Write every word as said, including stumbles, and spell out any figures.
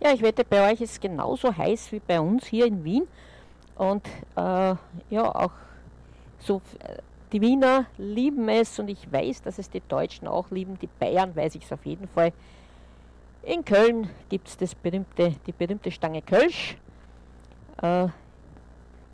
Ja, ich wette, bei euch ist es genauso heiß wie bei uns hier in Wien. Und äh, ja, auch so, äh, die Wiener lieben es und ich weiß, dass es die Deutschen auch lieben. Die Bayern weiß ich es auf jeden Fall. In Köln gibt es das berühmte, die berühmte Stange Kölsch. Äh,